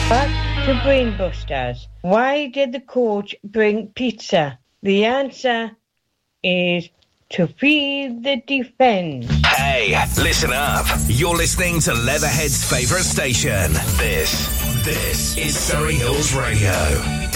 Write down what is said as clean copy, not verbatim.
Back to Brainbusters. Why did the coach bring pizza? The answer is to feed the defence. Hey, listen up. You're listening to Leatherhead's favourite station. This is Surrey Hills Radio.